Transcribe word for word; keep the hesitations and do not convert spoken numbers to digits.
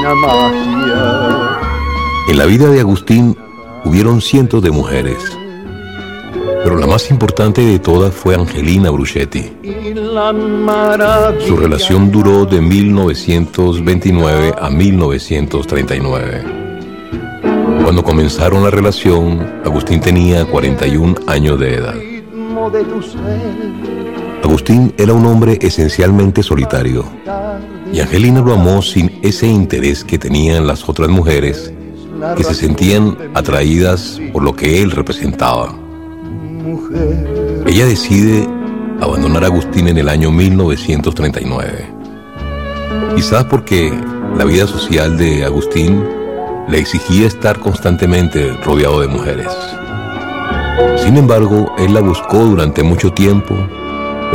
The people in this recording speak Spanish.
divina magia. En la vida de Agustín hubieron cientos de mujeres, pero la más importante de todas fue Angelina Bruschetti. Su relación duró de mil novecientos veintinueve a mil novecientos treinta y nueve. Cuando comenzaron la relación, Agustín tenía cuarenta y un años de edad. Agustín era un hombre esencialmente solitario, y Angelina lo amó sin ese interés que tenían las otras mujeres, que se sentían atraídas por lo que él representaba. Ella decide abandonar a Agustín en el año mil novecientos treinta y nueve, quizás porque la vida social de Agustín le exigía estar constantemente rodeado de mujeres. Sin embargo, él la buscó durante mucho tiempo